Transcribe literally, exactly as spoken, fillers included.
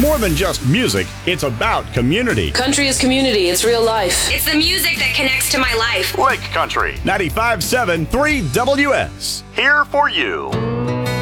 more than just music, it's about community. Country is community. It's real life. It's the music that connects to my life. Lake Country, ninety-five point seven three W S. Here for you.